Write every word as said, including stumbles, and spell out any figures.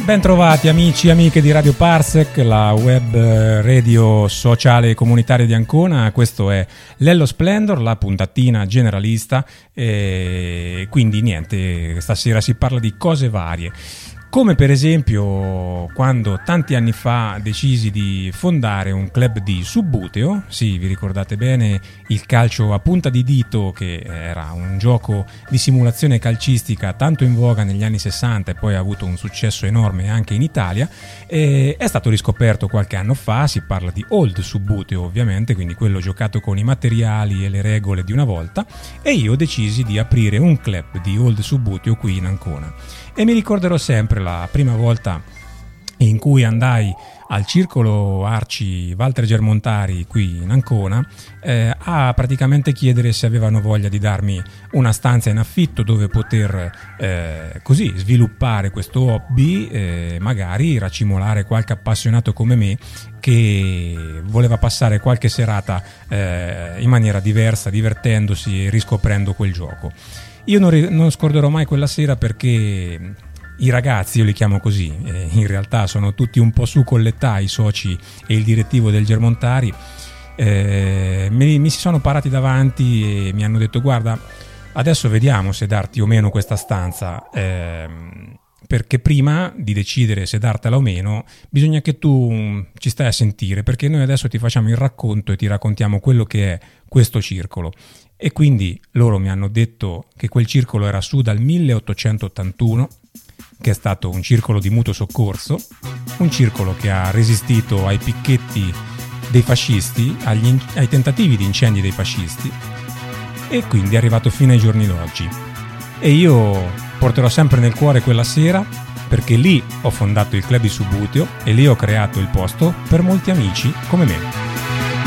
Bentrovati amici e amiche di Radio Parsec, la web radio sociale e comunitaria di Ancona. Questo è Lello Splendor, la puntatina generalista, e quindi niente, stasera si parla di cose varie. Come per esempio quando tanti anni fa decisi di fondare un club di subbuteo. Sì, vi ricordate bene il calcio a punta di dito, che era un gioco di simulazione calcistica tanto in voga negli anni sessanta e poi ha avuto un successo enorme anche in Italia. E è stato riscoperto qualche anno fa, si parla di old subbuteo ovviamente, quindi quello giocato con i materiali e le regole di una volta, e io decisi di aprire un club di old subbuteo qui in Ancona. E mi ricorderò sempre la prima volta in cui andai al circolo Arci Walter Germontari qui in Ancona eh, a praticamente chiedere se avevano voglia di darmi una stanza in affitto dove poter eh, così sviluppare questo hobby, eh, magari racimolare qualche appassionato come me che voleva passare qualche serata eh, in maniera diversa, divertendosi e riscoprendo quel gioco. Io non, ri- non scorderò mai quella sera, perché i ragazzi, io li chiamo così, eh, in realtà sono tutti un po' su con l'età, i soci e il direttivo del Germontari, eh, mi, mi si sono parati davanti e mi hanno detto: guarda, adesso vediamo se darti o meno questa stanza, eh, perché prima di decidere se dartela o meno bisogna che tu ci stai a sentire, perché noi adesso ti facciamo il racconto e ti raccontiamo quello che è questo circolo. E quindi loro mi hanno detto che quel circolo era su dal milleottocentottantuno, che è stato un circolo di mutuo soccorso, un circolo che ha resistito ai picchetti dei fascisti, agli, ai tentativi di incendi dei fascisti, e quindi è arrivato fino ai giorni d'oggi. E io porterò sempre nel cuore quella sera, perché lì ho fondato il club di subbuteo e lì ho creato il posto per molti amici come me.